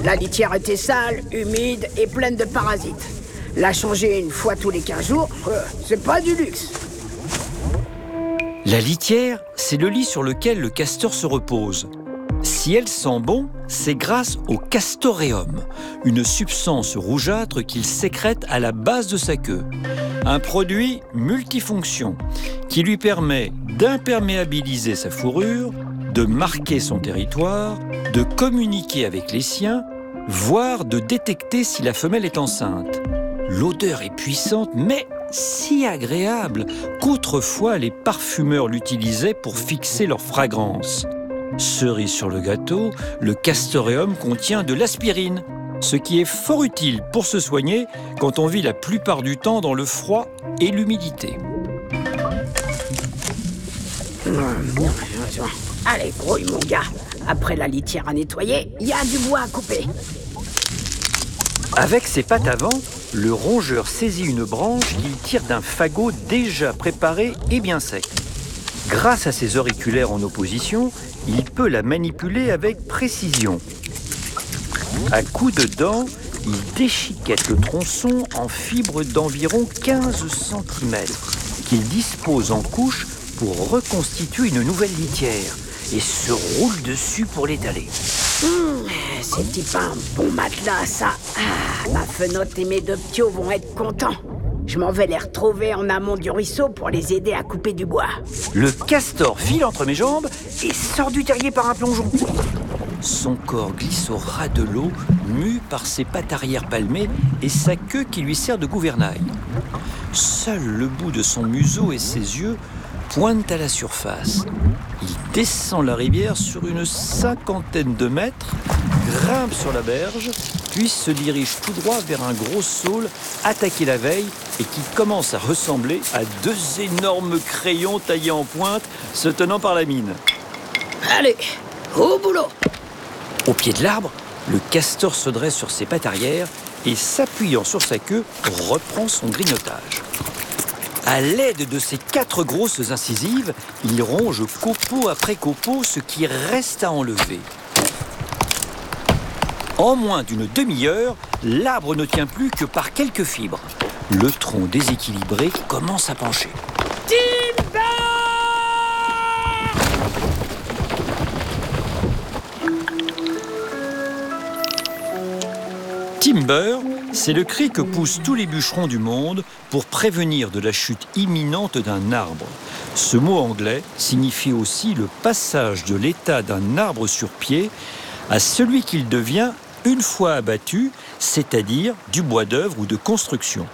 La litière était sale, humide et pleine de parasites. La changer une fois tous les 15 jours, c'est pas du luxe. La litière, c'est le lit sur lequel le castor se repose. Si elle sent bon, c'est grâce au castoreum, une substance rougeâtre qu'il sécrète à la base de sa queue. Un produit multifonction qui lui permet d'imperméabiliser sa fourrure, de marquer son territoire, de communiquer avec les siens, voire de détecter si la femelle est enceinte. L'odeur est puissante, mais si agréable qu'autrefois les parfumeurs l'utilisaient pour fixer leur fragrance. Cerise sur le gâteau, le castoreum contient de l'aspirine, ce qui est fort utile pour se soigner quand on vit la plupart du temps dans le froid et l'humidité. Allez, grouille mon gars. Après la litière à nettoyer, il y a du bois à couper. Avec ses pattes avant, le rongeur saisit une branche qu'il tire d'un fagot déjà préparé et bien sec. Grâce à ses auriculaires en opposition, il peut la manipuler avec précision. À coups de dents, il déchiquette le tronçon en fibres d'environ 15 cm qu'il dispose en couches pour reconstituer une nouvelle litière et se roule dessus pour l'étaler. C'est type un bon matelas, ça. Ma fenote et mes deux ptios vont être contents. Je m'en vais les retrouver en amont du ruisseau pour les aider à couper du bois. Le castor file entre mes jambes et sort du terrier par un plongeon. Son corps glisse au ras de l'eau, mu par ses pattes arrière palmées et sa queue qui lui sert de gouvernail. Seul le bout de son museau et ses yeux pointent à la surface. Il descend la rivière sur une 50aine de mètres, grimpe sur la berge, puis se dirige tout droit vers un gros saule attaqué la veille et qui commence à ressembler à deux énormes crayons taillés en pointe se tenant par la mine. Allez, au boulot! Au pied de l'arbre, le castor se dresse sur ses pattes arrière et, s'appuyant sur sa queue, reprend son grignotage. À l'aide de ses 4 grosses incisives, il ronge copeau après copeau ce qui reste à enlever. En moins d'une demi-heure, l'arbre ne tient plus que par quelques fibres. Le tronc déséquilibré commence à pencher. Timber! Timber, c'est le cri que poussent tous les bûcherons du monde pour prévenir de la chute imminente d'un arbre. Ce mot anglais signifie aussi le passage de l'état d'un arbre sur pied à celui qu'il devient une fois abattu, c'est-à-dire du bois d'œuvre ou de construction.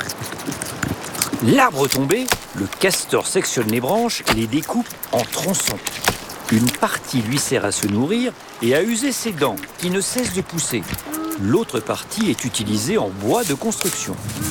L'arbre tombé, le castor sectionne les branches et les découpe en tronçons. Une partie lui sert à se nourrir et à user ses dents, qui ne cessent de pousser. L'autre partie est utilisée en bois de construction.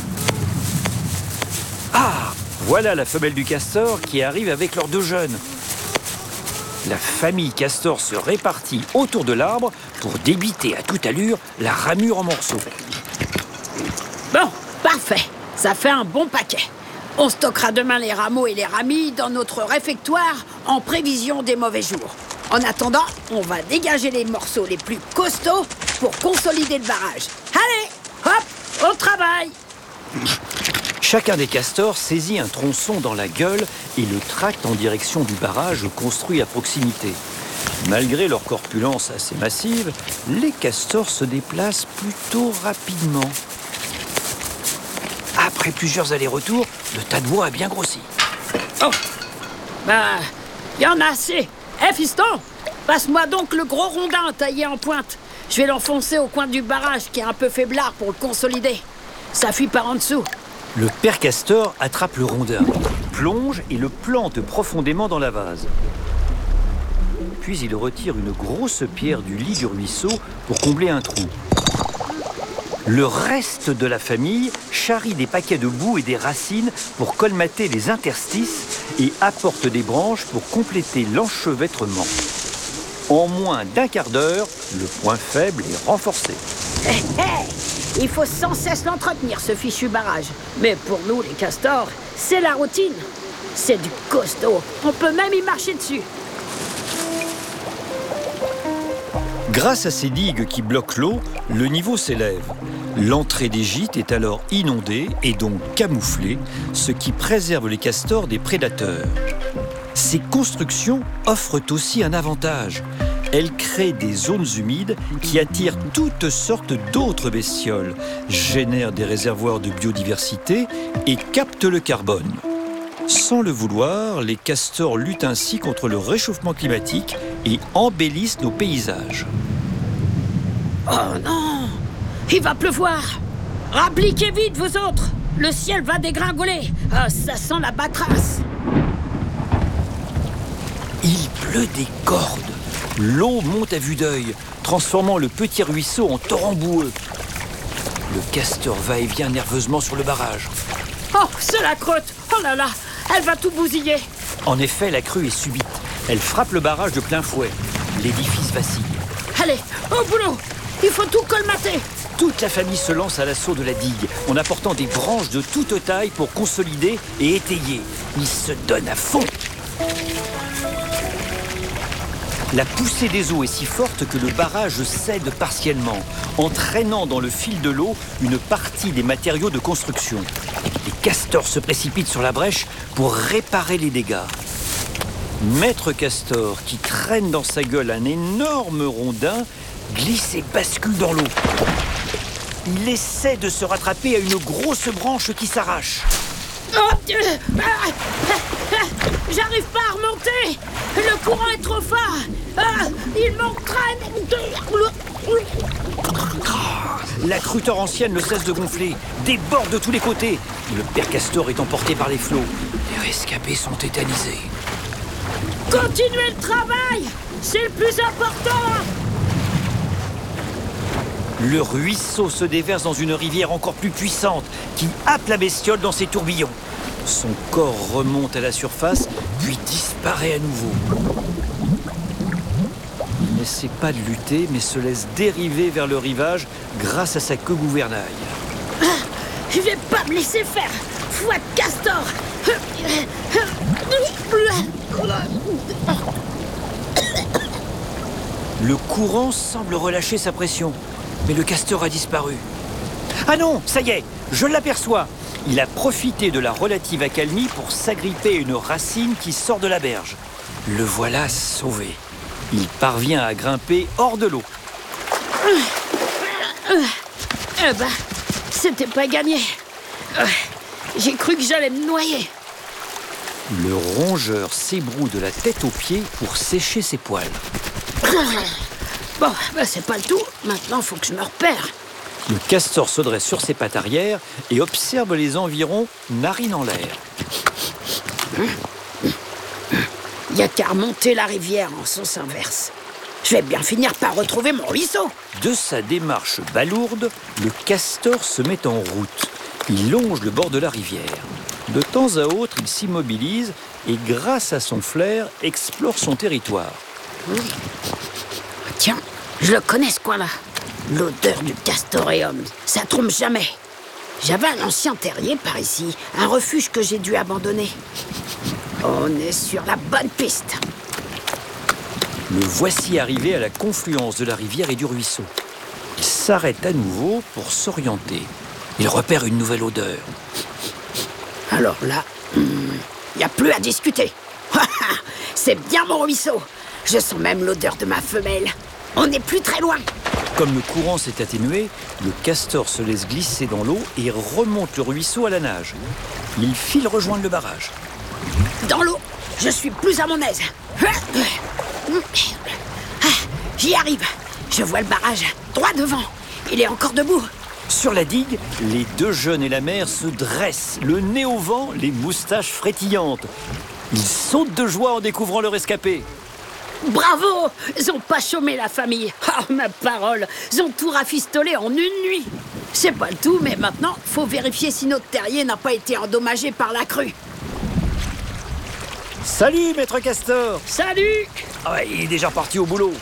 Ah, voilà la femelle du castor qui arrive avec leurs 2 jeunes. La famille castor se répartit autour de l'arbre pour débiter à toute allure la ramure en morceaux. Bon, parfait. Ça fait un bon paquet. On stockera demain les rameaux et les ramilles dans notre réfectoire en prévision des mauvais jours. En attendant, on va dégager les morceaux les plus costauds pour consolider le barrage. Allez, hop, au travail! Chacun des castors saisit un tronçon dans la gueule et le tracte en direction du barrage construit à proximité. Malgré leur corpulence assez massive, les castors se déplacent plutôt rapidement. Après plusieurs allers-retours, le tas de bois a bien grossi. Oh, y en a assez. Fiston, passe-moi donc le gros rondin taillé en pointe. Je vais l'enfoncer au coin du barrage qui est un peu faiblard pour le consolider. Ça fuit par en dessous. Le père castor attrape le rondin, plonge et le plante profondément dans la vase. Puis il retire une grosse pierre du lit du ruisseau pour combler un trou. Le reste de la famille charrie des paquets de boue et des racines pour colmater les interstices et apporte des branches pour compléter l'enchevêtrement. En moins d'un quart d'heure, le point faible est renforcé. Il faut sans cesse l'entretenir, ce fichu barrage. Mais pour nous, les castors, c'est la routine. C'est du costaud. On peut même y marcher dessus. Grâce à ces digues qui bloquent l'eau, le niveau s'élève. L'entrée des gîtes est alors inondée et donc camouflée, ce qui préserve les castors des prédateurs. Ces constructions offrent aussi un avantage. Elles créent des zones humides qui attirent toutes sortes d'autres bestioles, génèrent des réservoirs de biodiversité et captent le carbone. Sans le vouloir, les castors luttent ainsi contre le réchauffement climatique et embellissent nos paysages. Oh non! Il va pleuvoir! Rappliquez vite, vous autres! Le ciel va dégringoler! Ah, ça sent la batrace! Il pleut des cordes. L'eau monte à vue d'œil, transformant le petit ruisseau en torrent boueux. Le castor va et vient nerveusement sur le barrage. Oh, c'est la crotte! Oh là là! Elle va tout bousiller! En effet, la crue est subite. Elle frappe le barrage de plein fouet. L'édifice vacille. Allez, au boulot! Il faut tout colmater! Toute la famille se lance à l'assaut de la digue, en apportant des branches de toute taille pour consolider et étayer. Ils se donnent à fond. La poussée des eaux est si forte que le barrage cède partiellement, entraînant dans le fil de l'eau une partie des matériaux de construction. Les castors se précipitent sur la brèche pour réparer les dégâts. Maître Castor, qui traîne dans sa gueule un énorme rondin, glisse et bascule dans l'eau. Il essaie de se rattraper à une grosse branche qui s'arrache. Oh, j'arrive pas à remonter! Le courant est trop fort! Ah, il m'entraîne! La crue torrentielle ne cesse de gonfler, déborde de tous les côtés. Le père Castor est emporté par les flots. Les rescapés sont tétanisés. Continuez le travail! C'est le plus important! Le ruisseau se déverse dans une rivière encore plus puissante qui happe la bestiole dans ses tourbillons. Son corps remonte à la surface, puis disparaît à nouveau. Il n'essaie pas de lutter, mais se laisse dériver vers le rivage grâce à sa queue gouvernail. Je vais pas me laisser faire! Fouette Castor! Le courant semble relâcher sa pression, mais le castor a disparu. Ah non, ça y est, je l'aperçois. Il a profité de la relative accalmie pour s'agripper à une racine qui sort de la berge. Le voilà sauvé. Il parvient à grimper hors de l'eau. Eh ben, c'était pas gagné. J'ai cru que j'allais me noyer. Le rongeur s'ébroue de la tête aux pieds pour sécher ses poils. Bon, ben c'est pas le tout. Maintenant, faut que je me repère. Le castor se dresse sur ses pattes arrière et observe les environs, narine en l'air. Il y a qu'à remonter la rivière en sens inverse. Je vais bien finir par retrouver mon ruisseau. De sa démarche balourde, le castor se met en route. Il longe le bord de la rivière. De temps à autre, il s'immobilise et, grâce à son flair, explore son territoire. Tiens, je le connais ce coin-là. L'odeur du castoreum, ça trompe jamais. J'avais un ancien terrier par ici, un refuge que j'ai dû abandonner. On est sur la bonne piste. Le voici arrivé à la confluence de la rivière et du ruisseau. Il s'arrête à nouveau pour s'orienter. Il repère une nouvelle odeur. Alors là, il n'y a plus à discuter. C'est bien mon ruisseau. Je sens même l'odeur de ma femelle. On n'est plus très loin. Comme le courant s'est atténué, le castor se laisse glisser dans l'eau et remonte le ruisseau à la nage. Il file rejoindre le barrage. Dans l'eau, je suis plus à mon aise. J'y arrive. Je vois le barrage droit devant. Il est encore debout. Sur la digue, les deux jeunes et la mère se dressent, le nez au vent, les moustaches frétillantes. Ils sautent de joie en découvrant leur escapé. Bravo! Ils ont pas chômé la famille. Oh, ma parole! Ils ont tout rafistolé en une nuit. C'est pas le tout, mais maintenant, faut vérifier si notre terrier n'a pas été endommagé par la crue. Salut, maître Castor! Salut! Ah ouais, il est déjà parti au boulot.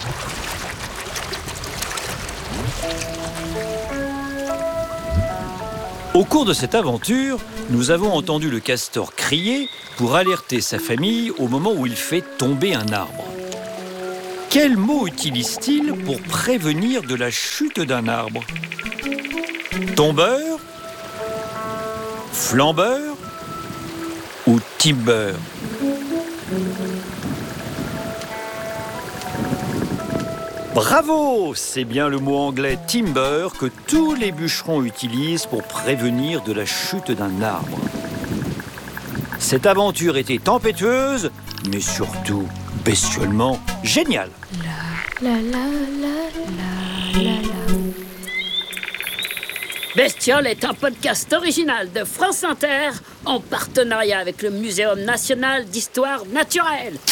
Au cours de cette aventure, nous avons entendu le castor crier pour alerter sa famille au moment où il fait tomber un arbre. Quel mot utilise-t-il pour prévenir de la chute d'un arbre? Tombeur, flambeur ou timber? Bravo! C'est bien le mot anglais timber que tous les bûcherons utilisent pour prévenir de la chute d'un arbre. Cette aventure était tempétueuse, mais surtout bestiolement géniale. Bestiole est un podcast original de France Inter en partenariat avec le Muséum national d'histoire naturelle.